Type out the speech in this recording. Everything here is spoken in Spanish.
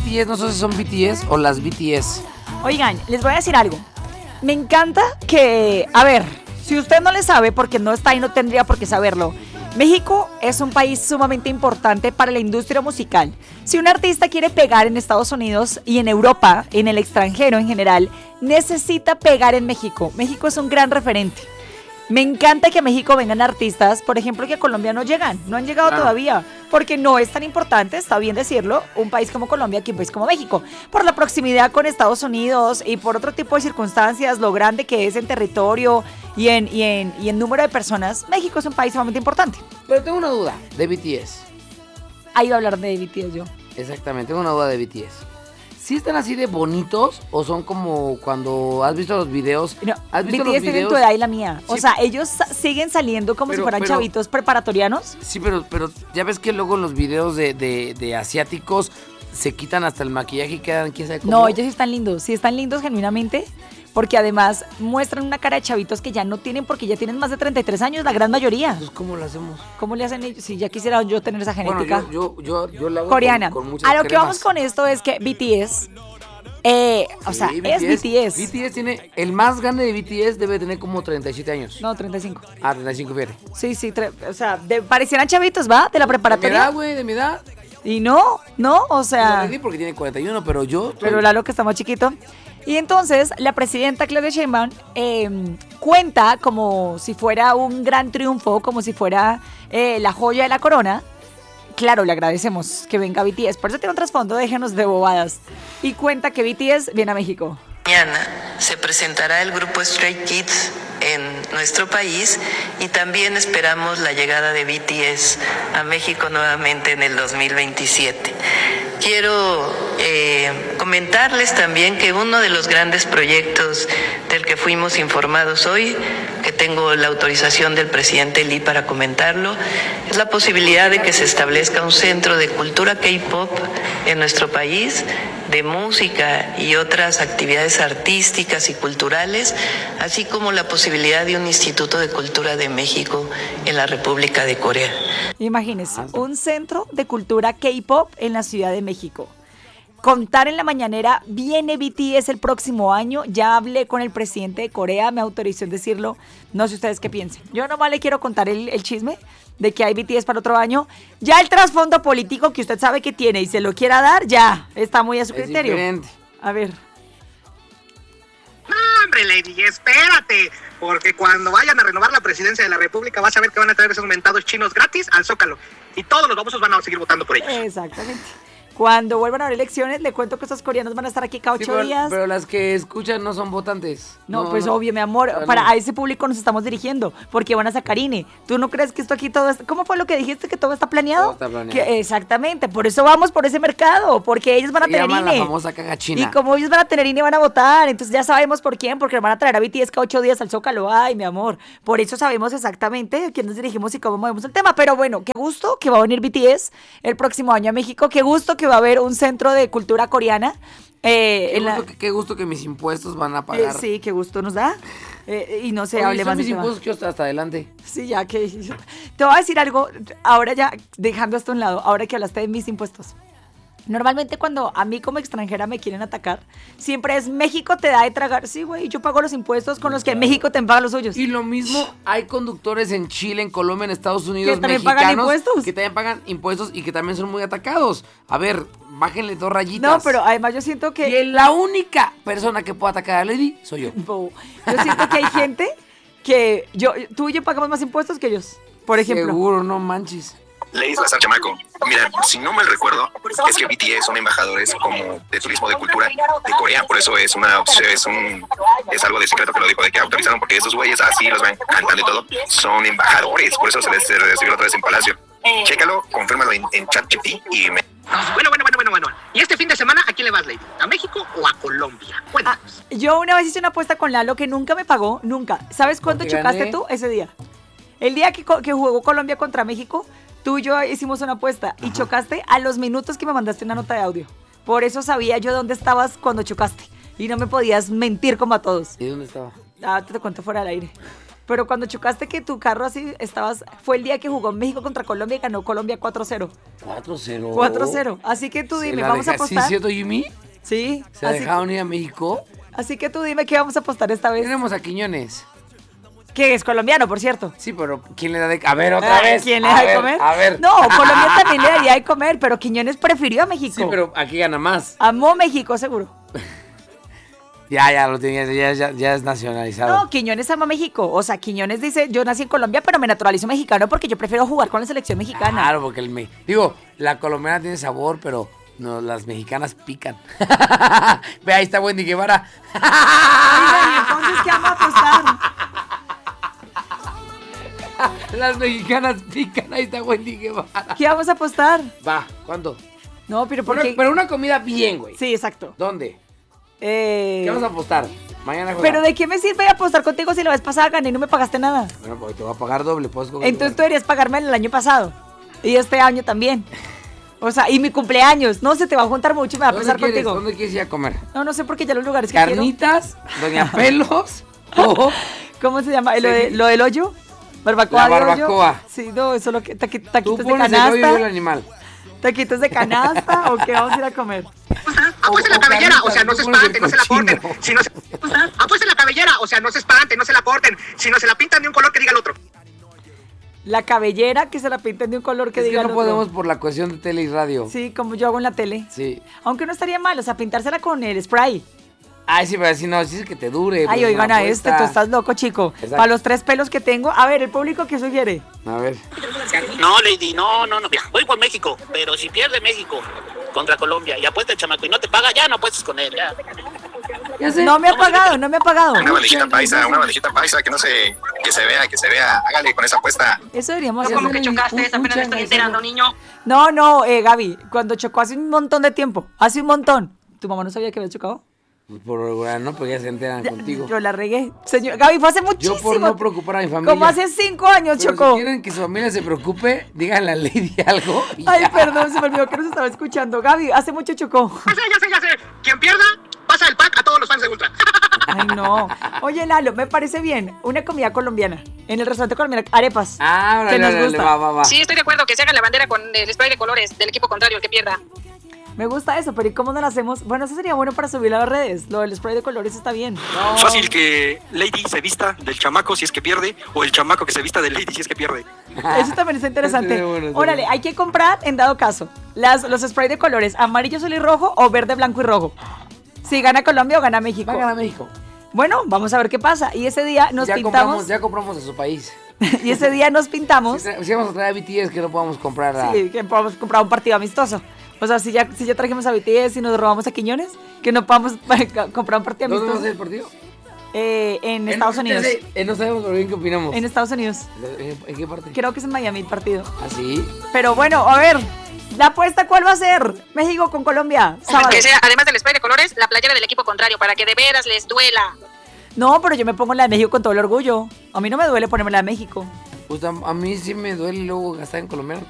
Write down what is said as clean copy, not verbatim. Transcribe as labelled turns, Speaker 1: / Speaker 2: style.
Speaker 1: BTS, no sé si son BTS o las BTS.
Speaker 2: Oigan, les voy a decir algo. Me encanta que, a ver, si usted no le sabe, porque no está y no tendría por qué saberlo, México es un país sumamente importante para la industria musical. Si un artista quiere pegar en Estados Unidos y en Europa, en el extranjero en general, necesita pegar en México. México es un gran referente. Me encanta que a México vengan artistas, por ejemplo, que a Colombia no llegan, no han llegado todavía, porque no es tan importante, está bien decirlo, un país como Colombia que un país como México, por la proximidad con Estados Unidos y por otro tipo de circunstancias, lo grande que es en territorio y en número de personas, México es un país sumamente importante.
Speaker 1: Pero tengo una duda de BTS.
Speaker 2: Ahí iba a hablar de BTS yo.
Speaker 1: Exactamente, tengo una duda de BTS. ¿Sí están así de bonitos o son como cuando has visto los videos?
Speaker 2: No,
Speaker 1: ¿Has visto
Speaker 2: BTS
Speaker 1: los
Speaker 2: tienen
Speaker 1: videos?
Speaker 2: tu edad y la mía.
Speaker 1: Sí.
Speaker 2: O sea, ellos siguen saliendo como si fueran chavitos preparatorianos.
Speaker 1: Sí, pero ya ves que luego en los videos de asiáticos se quitan hasta el maquillaje y quedan, quién sabe cómo.
Speaker 2: No, ellos sí están lindos genuinamente, porque además muestran una cara de chavitos que ya no tienen, porque ya tienen más de 33 años, la gran mayoría.
Speaker 1: Entonces, ¿cómo lo hacemos?
Speaker 2: ¿Cómo le hacen ellos? Si ya quisiera yo tener esa genética.
Speaker 1: Bueno, yo la hago
Speaker 2: coreana.
Speaker 1: con muchas
Speaker 2: A lo que
Speaker 1: cremas.
Speaker 2: vamos con esto es que BTS, o sea, es BTS.
Speaker 1: BTS tiene, el más grande de BTS debe tener como 37 años.
Speaker 2: No, 35.
Speaker 1: 35, fíjate.
Speaker 2: Sí, o sea, parecieran chavitos, ¿va? De la
Speaker 1: De mi
Speaker 2: preparatoria.
Speaker 1: edad, güey, de mi edad.
Speaker 2: Y no, o sea.
Speaker 1: No le di porque tiene 41, pero yo...
Speaker 2: Pero Lalo que está más chiquito. Y entonces la presidenta Claudia Sheinbaum cuenta como si fuera un gran triunfo, como si fuera la joya de la corona. Claro, le agradecemos que venga BTS, por eso tiene un trasfondo, déjenos de bobadas. Y cuenta que BTS viene a México.
Speaker 3: Mañana se presentará el grupo Stray Kids en nuestro país y también esperamos la llegada de BTS a México nuevamente en el 2027. Quiero comentarles también que uno de los grandes proyectos del que fuimos informados hoy, que tengo la autorización del presidente Lee para comentarlo, es la posibilidad de que se establezca un centro de cultura K-pop en nuestro país, de música y otras actividades artísticas y culturales, así como la posibilidad de un Instituto de Cultura de México en la República de Corea.
Speaker 2: Imagínense, un centro de cultura K-pop en la Ciudad de México. Contar en la mañanera, viene BTS el próximo año. Ya hablé con el presidente de Corea, me autorizó en decirlo. No sé ustedes qué piensen. Yo nomás le quiero contar el chisme de que hay BTS para otro año. Ya el trasfondo político que usted sabe que tiene y se lo quiera dar, ya está muy a su criterio.
Speaker 1: Diferente.
Speaker 2: A ver.
Speaker 4: No, hombre, Lady, espérate, porque cuando vayan a renovar la presidencia de la República vas a ver que van a traer esos mentados chinos gratis al Zócalo y todos los babosos van a seguir votando por ellos.
Speaker 2: Exactamente. Cuando vuelvan a haber elecciones, le cuento que estos coreanos van a estar aquí cada 8 días.
Speaker 1: Pero las que escuchan no son votantes.
Speaker 2: No, pues obvio, mi amor, a ese público nos estamos dirigiendo, porque van a sacar INE. ¿Tú no crees que esto aquí todo está... ¿Cómo fue lo que dijiste, que todo está planeado?
Speaker 1: Todo está planeado.
Speaker 2: Exactamente, por eso vamos por ese mercado, porque ellos van a tener
Speaker 1: llama
Speaker 2: INE.
Speaker 1: la famosa caja china.
Speaker 2: Y como ellos van a tener INE, van a votar, entonces ya sabemos por quién, porque van a traer a BTS cada 8 días al Zócalo. Ay, mi amor, por eso sabemos exactamente a quién nos dirigimos y cómo movemos el tema. Pero bueno, qué gusto que va a venir BTS el próximo año a México, qué gusto que va a haber un centro de cultura coreana.
Speaker 1: Qué gusto que mis impuestos van a pagar.
Speaker 2: Sí, qué gusto nos da. Y no se
Speaker 1: Oye,
Speaker 2: hable
Speaker 1: son
Speaker 2: más de
Speaker 1: mis
Speaker 2: tema.
Speaker 1: impuestos que hasta adelante.
Speaker 2: Sí, ya que... Te voy a decir algo, ahora ya, dejando esto a un lado, ahora que hablaste de mis impuestos. Normalmente cuando a mí como extranjera me quieren atacar, siempre es México te da de tragar. Sí, güey, yo pago los impuestos con los que México te paga los suyos.
Speaker 1: Y lo mismo, hay conductores en Chile, en Colombia, en Estados Unidos,
Speaker 2: ¿Que también
Speaker 1: mexicanos,
Speaker 2: pagan impuestos?
Speaker 1: que también pagan impuestos y que también son muy atacados. A ver, bájenle 2 rayitas.
Speaker 2: No, pero además yo siento que...
Speaker 1: Y la única persona que puede atacar a Lady soy yo.
Speaker 2: Yo siento que hay gente que tú y yo pagamos más impuestos que ellos, por ejemplo.
Speaker 1: Seguro, no manches.
Speaker 5: Ley Salazar Chamaco. Mira, si no mal recuerdo, es que BTS son embajadores como de turismo de cultura de Corea. Por eso es algo de secreto que lo dijo, de que autorizaron, porque esos güeyes así los van cantando y todo. Son embajadores, por eso se les recibió otra vez en Palacio. Chécalo, confírmalo en ChatGPT y me...
Speaker 4: Bueno. ¿Y este fin de semana a quién le vas, Lady? ¿A México o a Colombia? Cuéntanos.
Speaker 2: Yo una vez hice una apuesta con Lalo que nunca me pagó, nunca. ¿Sabes cuánto
Speaker 1: Porque
Speaker 2: chocaste
Speaker 1: gané.
Speaker 2: tú ese día? El día que jugó Colombia contra México, tú y yo hicimos una apuesta y chocaste a los minutos que me mandaste una nota de audio. Por eso sabía yo dónde estabas cuando chocaste y no me podías mentir como a todos.
Speaker 1: ¿Y dónde estaba?
Speaker 2: Te cuento fuera del aire. Pero cuando chocaste que tu carro así fue el día que jugó México contra Colombia y ganó Colombia 4-0.
Speaker 1: 4-0.
Speaker 2: 4-0. Así que tú dime, ¿vamos a apostar?
Speaker 1: ¿Sí, cierto, Jimmy?
Speaker 2: Sí.
Speaker 1: ¿Se dejaron ir a México?
Speaker 2: Así que tú dime qué vamos a apostar esta vez.
Speaker 1: Tenemos a Quiñones.
Speaker 2: Que es colombiano, por cierto.
Speaker 1: Sí, pero ¿quién le da de... A ver, otra vez.
Speaker 2: ¿Quién le da de comer?
Speaker 1: A ver.
Speaker 2: No, Colombia también le daría de comer, pero Quiñones prefirió a México.
Speaker 1: Sí, pero aquí gana más.
Speaker 2: Amó México, seguro.
Speaker 1: Ya lo tenías, ya es nacionalizado.
Speaker 2: No, Quiñones ama México. O sea, Quiñones dice, yo nací en Colombia, pero me naturalizo mexicano porque yo prefiero jugar con la selección mexicana.
Speaker 1: Claro, porque la colombiana tiene sabor, pero no, las mexicanas pican. Ve, ahí está Wendy Guevara.
Speaker 2: Oigan, ¿y entonces qué vamos a apostar?
Speaker 1: Las mexicanas pican, ahí está Wendy Guevara.
Speaker 2: ¿Qué vamos a apostar?
Speaker 1: Va, ¿cuánto?
Speaker 2: No, pero ¿por qué?
Speaker 1: Pero una comida bien, güey.
Speaker 2: Sí, exacto.
Speaker 1: ¿Dónde? ¿Qué vamos a apostar? Mañana juega.
Speaker 2: ¿Pero de qué me sirve apostar contigo si la vez pasada gané y no me pagaste nada?
Speaker 1: Bueno, porque te voy a pagar doble, puedes coger.
Speaker 2: Entonces tú deberías pagarme el año pasado. Y este año también. O sea, y mi cumpleaños. No, se te va a juntar mucho y me va a pesar contigo.
Speaker 1: ¿Dónde quieres ir a comer?
Speaker 2: No sé por qué ya los lugares que
Speaker 1: ¿Carnitas? ¿Doña Pelos? ¿O
Speaker 2: ¿Cómo se llama?
Speaker 1: Sí.
Speaker 2: ¿Lo del hoyo? ¿Barbacoa
Speaker 1: La
Speaker 2: de
Speaker 1: barbacoa.
Speaker 2: hoyo? Sí, no, eso lo que... taquitos
Speaker 1: tú
Speaker 2: de
Speaker 1: pones el hoyo y yo el
Speaker 2: canasta.
Speaker 1: animal?
Speaker 2: ¿Taquitos de canasta o qué vamos a ir a comer?
Speaker 4: Apuesta la cabellera, o sea, no se espanten, no se la corten. Si no se... Apuesta la cabellera, o sea, no se espanten, no se la corten. Si no se la pintan de un color que diga el otro.
Speaker 2: La cabellera que se la pinten de un color que
Speaker 1: Es
Speaker 2: diga
Speaker 1: que no
Speaker 2: el otro.
Speaker 1: podemos por la cuestión de tele y radio.
Speaker 2: Sí, como yo hago en la tele.
Speaker 1: Sí.
Speaker 2: Aunque no estaría mal, o sea, pintársela con el spray.
Speaker 1: Ay, sí, pero si no, si es que te dure.
Speaker 2: Ay,
Speaker 1: pues,
Speaker 2: oigan
Speaker 1: una
Speaker 2: a
Speaker 1: apuesta.
Speaker 2: tú estás loco, chico.
Speaker 1: Exacto.
Speaker 2: Para los 3 pelos que tengo. A ver, ¿el público qué sugiere?
Speaker 1: A ver.
Speaker 6: No, Lady, no. Mira, voy por México, pero si pierde México contra Colombia y apuesta el chamaco y no te paga, ya no apuestes con él, ya.
Speaker 1: Ya sé.
Speaker 2: No me ha pagado, no me ha pagado.
Speaker 5: Una bandejita paisa, que se vea, hágale con esa apuesta.
Speaker 2: Eso deberíamos hacer.
Speaker 1: ¿Cómo que chocaste?
Speaker 4: Apenas me estoy enterando, niño.
Speaker 2: No, Gaby, cuando chocó hace un montón de tiempo. Hace un montón. ¿Tu mamá no sabía que había chocado?
Speaker 1: Por regular, ¿no? Porque ya se enteran contigo.
Speaker 2: Yo la regué. Señor, Gaby, fue hace muchísimo.
Speaker 1: Yo por no preocupar a mi familia.
Speaker 2: Como hace 5 años
Speaker 1: Pero
Speaker 2: chocó.
Speaker 1: si quieren que su familia se preocupe, díganle a Lady algo. y
Speaker 2: Ay,
Speaker 1: ya.
Speaker 2: perdón, se me olvidó que nos estaba escuchando. Gaby, hace mucho chocó.
Speaker 4: Ya sé. Quien pierda, pasa el pack a todos los fans de Ultra.
Speaker 2: Ay, no. Oye, Lalo, me parece bien. Una comida colombiana. En el restaurante colombiano, arepas.
Speaker 1: Ah,
Speaker 2: que nos gusta.
Speaker 1: va.
Speaker 7: Sí, estoy de acuerdo que se haga la bandera con el spray de colores del equipo contrario, el que pierda.
Speaker 2: Me gusta eso, pero ¿y cómo no lo hacemos? Bueno, eso sería bueno para subirlo a las redes. Lo del spray de colores está bien.
Speaker 8: Fácil que Lady se vista del chamaco si es que pierde, o el chamaco que se vista del Lady si es que pierde.
Speaker 2: Eso también está interesante.
Speaker 1: Estaría bueno.
Speaker 2: Órale, hay que comprar, en dado caso, los sprays de colores amarillo, azul y rojo o verde, blanco y rojo. Si gana Colombia o gana México.
Speaker 1: Va a ganar México.
Speaker 2: Bueno, vamos a ver qué pasa. Y ese día nos pintamos.
Speaker 1: Ya compramos a su país.
Speaker 2: Y ese día nos pintamos.
Speaker 1: Si vamos a traer a BTS, que no podamos comprar a...
Speaker 2: Sí, que podamos comprar un partido amistoso. O sea, si ya trajimos a BTS y nos robamos a Quiñones, que no podamos comprar un partido
Speaker 1: ¿Dónde va a
Speaker 2: amistoso.
Speaker 1: ser el partido?
Speaker 2: En Estados Unidos.
Speaker 1: No sabemos muy bien qué opinamos.
Speaker 2: En Estados Unidos.
Speaker 1: ¿En qué parte?
Speaker 2: Creo que es en Miami el partido.
Speaker 1: ¿Ah, sí?
Speaker 2: Pero bueno, a ver, la apuesta, ¿cuál va a ser? México con Colombia, sábado.
Speaker 7: Que sea, además del spray de colores, la playera del equipo contrario, para que de veras les duela.
Speaker 2: No, pero yo me pongo la de México con todo el orgullo. A mí no me duele ponerme la de México.
Speaker 1: Pues a mí sí me duele luego gastar en colombiano.